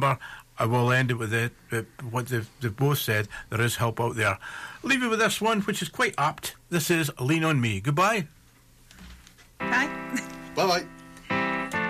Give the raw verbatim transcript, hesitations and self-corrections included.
remember, I will end it with it, uh, what they've, they've both said. There is help out there. Leave you with this one, which is quite apt. This is Lean On Me. Goodbye. Bye. Bye-bye.